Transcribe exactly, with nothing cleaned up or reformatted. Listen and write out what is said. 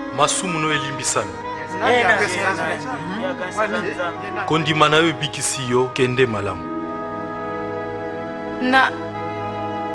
masumu no elimbisami kondima na yo ebikisi yo kende malamu na